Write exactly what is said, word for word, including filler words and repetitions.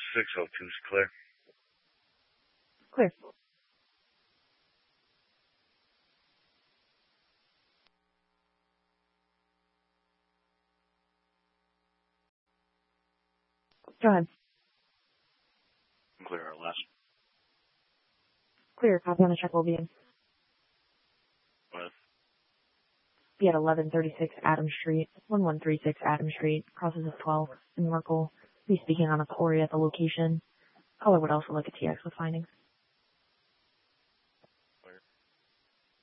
six oh two's clear. Clear. Go ahead. Clear our last. Clear. Copy on the check will be in. What? Be at eleven thirty-six Adams Street, one one three six Adams Street, crosses of twelve in Merkel. Be speaking on a query at the location. Caller would also like a T X with findings.